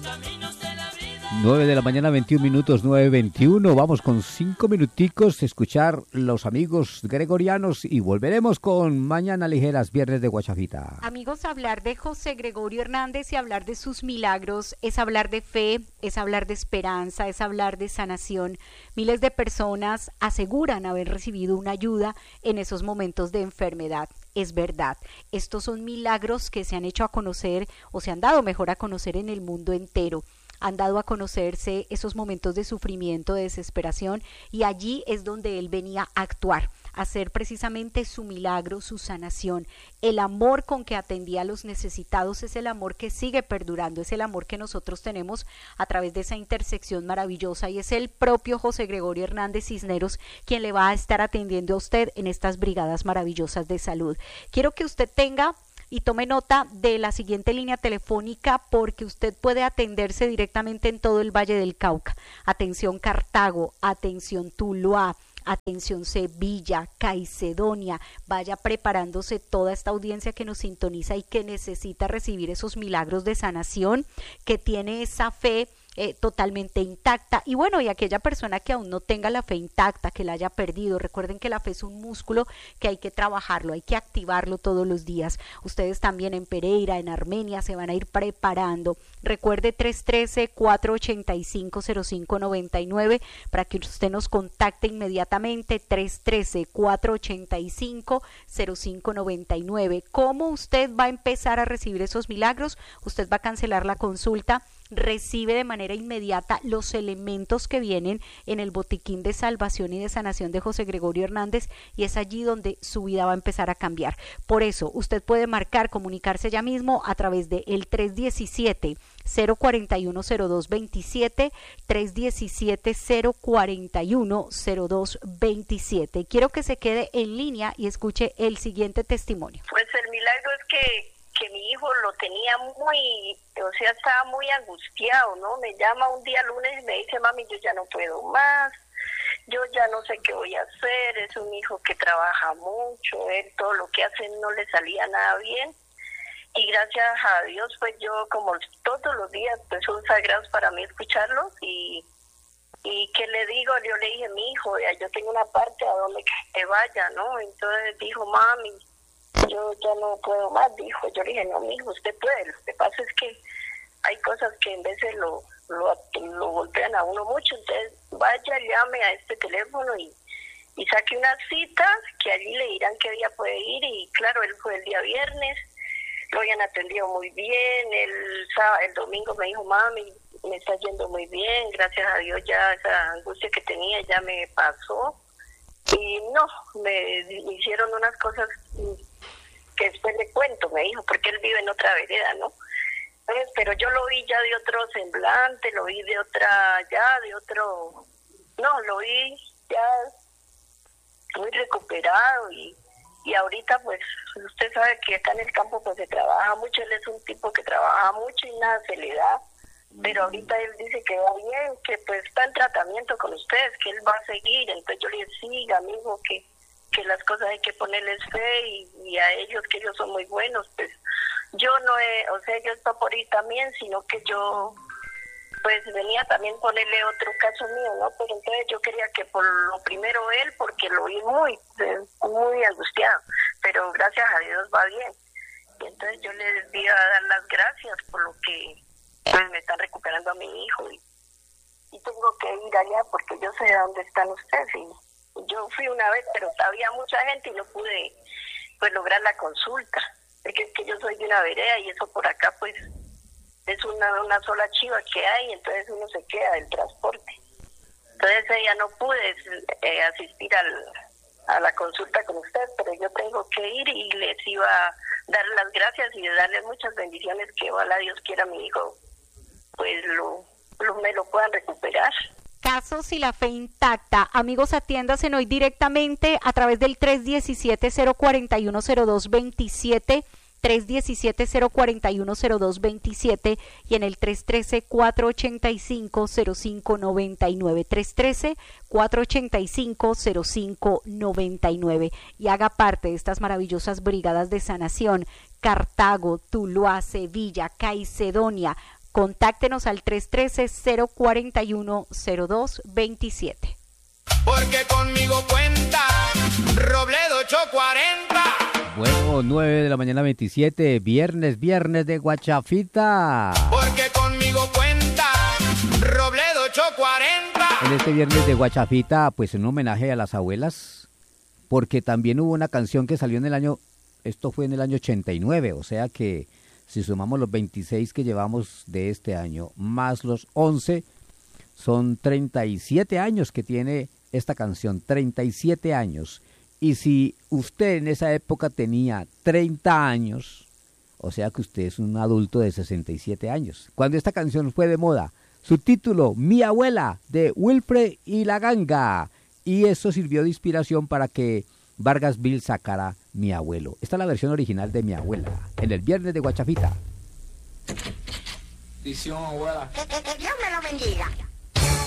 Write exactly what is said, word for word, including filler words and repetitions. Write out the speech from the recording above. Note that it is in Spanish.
nueve de la mañana, veintiún minutos, nueve veintiuno. Vamos con cinco minuticos a escuchar los amigos gregorianos y volveremos con Mañana Ligeras, viernes de Guachafita. Amigos, hablar de José Gregorio Hernández y hablar de sus milagros es hablar de fe, es hablar de esperanza, es hablar de sanación. Miles de personas aseguran haber recibido una ayuda en esos momentos de enfermedad. Es verdad, estos son milagros que se han hecho a conocer o se han dado mejor a conocer en el mundo entero. Han dado a conocerse esos momentos de sufrimiento, de desesperación, y allí es donde él venía a actuar, a hacer precisamente su milagro, su sanación. El amor con que atendía a los necesitados es el amor que sigue perdurando, es el amor que nosotros tenemos a través de esa intersección maravillosa, y es el propio José Gregorio Hernández Cisneros quien le va a estar atendiendo a usted en estas brigadas maravillosas de salud. Quiero que usted tenga y tome nota de la siguiente línea telefónica porque usted puede atenderse directamente en todo el Valle del Cauca. Atención Cartago, atención Tuluá, atención Sevilla, Caicedonia. Vaya preparándose toda esta audiencia que nos sintoniza y que necesita recibir esos milagros de sanación, que tiene esa fe Eh, totalmente intacta. Y bueno, y aquella persona que aún no tenga la fe intacta, que la haya perdido, recuerden que la fe es un músculo que hay que trabajarlo, hay que activarlo todos los días. Ustedes también en Pereira, en Armenia, se van a ir preparando. Recuerde tres uno tres, cuatro ocho cinco, cero cinco nueve nueve para que usted nos contacte inmediatamente. Tres uno tres, cuatro ocho cinco, cero cinco nueve nueve. ¿Cómo usted va a empezar a recibir esos milagros? Usted va a cancelar la consulta, recibe de manera inmediata los elementos que vienen en el botiquín de salvación y de sanación de José Gregorio Hernández, y es allí donde su vida va a empezar a cambiar. Por eso usted puede marcar, comunicarse ya mismo a través de el tres uno siete, cero cuatro uno, cero dos dos siete, tres uno siete, cero cuatro uno, cero dos dos siete. Quiero que se quede en línea y escuche el siguiente testimonio. Pues el milagro es que que mi hijo lo tenía muy, o sea, estaba muy angustiado, ¿no? Me llama un día lunes y me dice, mami, yo ya no puedo más, yo ya no sé qué voy a hacer, es un hijo que trabaja mucho, él todo lo que hace no le salía nada bien, y gracias a Dios, pues yo como todos los días, pues son sagrados para mí escucharlos, y, y ¿qué le digo? Yo le dije, mi hijo, ya, yo tengo una parte a donde que vaya, ¿no? Entonces dijo, mami, yo ya no puedo más, dijo. Yo le dije, no, mijo, usted puede. Lo que pasa es que hay cosas que en veces lo, lo, lo golpean a uno mucho, entonces vaya, llame a este teléfono y, y saque una cita, que allí le dirán qué día puede ir. Y claro, él fue el día viernes, lo habían atendido muy bien, el, sábado, el domingo me dijo, mami, me está yendo muy bien, gracias a Dios ya esa angustia que tenía ya me pasó. Y no, me, me hicieron unas cosas que después le cuento, me dijo, porque él vive en otra vereda, ¿no? Entonces, pero yo lo vi ya de otro semblante, lo vi de otra, ya de otro, no, lo vi ya muy recuperado y, y ahorita pues usted sabe que acá en el campo pues se trabaja mucho, él es un tipo que trabaja mucho y nada se le da, pero ahorita él dice que va bien, que pues está en tratamiento con ustedes, que él va a seguir. Entonces yo le digo, siga, amigo, que que las cosas hay que ponerles fe y, y a ellos, que ellos son muy buenos. Pues yo no he, o sea, yo estoy por ir también, sino que yo pues venía también ponerle otro caso mío, ¿no? Pero entonces yo quería que por lo primero él, porque lo vi muy, muy angustiado, pero gracias a Dios va bien. Y entonces yo les voy a dar las gracias por lo que pues me están recuperando a mi hijo y, y tengo que ir allá porque yo sé dónde están ustedes. Y yo fui una vez, pero había mucha gente y no pude pues lograr la consulta, porque es que yo soy de una vereda y eso por acá pues es una, una sola chiva que hay, entonces uno se queda del transporte. Entonces ella no pude eh, asistir al, a la consulta con ustedes, pero yo tengo que ir y les iba a dar las gracias y darles muchas bendiciones, que ojalá Dios quiera mi hijo pues lo, lo me lo puedan recuperar. Casos y la fe intacta. Amigos, atiéndase hoy directamente a través del tres uno siete, cero cuatro uno, cero dos dos siete, tres uno siete, cero cuatro uno, cero dos dos siete y en el tres uno tres, cuatro ocho cinco, cero cinco nueve nueve, tres uno tres, cuatro ocho cinco, cero cinco nueve nueve y haga parte de estas maravillosas brigadas de sanación. Cartago, Tuluá, Sevilla, Caicedonia, Contáctenos al tres uno tres, cero cuatro uno, cero dos dos siete. Porque conmigo cuenta Robledo ocho cuarenta. Bueno, nueve de la mañana veintisiete, viernes, viernes de Guachafita. Porque conmigo cuenta Robledo ocho cuarenta. En este viernes de Guachafita, pues en homenaje a las abuelas, porque también hubo una canción que salió en el año, esto fue en el año ochenta y nueve, o sea que si sumamos los veintiséis que llevamos de este año, más los once, son treinta y siete años que tiene esta canción, treinta y siete años. Y si usted en esa época tenía treinta años, o sea que usted es un adulto de sesenta y siete años. Cuando esta canción fue de moda, su título, Mi Abuela, de Wilfred y la Ganga. Y eso sirvió de inspiración para que Vargas Bill sacara Mi Abuelo. Esta es la versión original de Mi Abuela, en el viernes de Guachafita. Edición abuela. Que, que, que Dios me lo bendiga.